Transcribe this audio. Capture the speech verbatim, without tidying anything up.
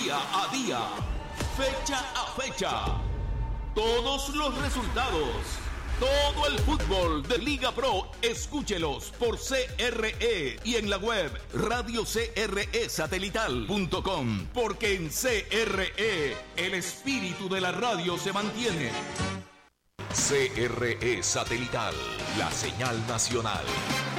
día a día, fecha a fecha. Todos los resultados, todo el fútbol de Liga Pro, escúchelos por C R E y en la web radio c r e satelital punto com, porque en C R E el espíritu de la radio se mantiene. C R E Satelital, la señal nacional.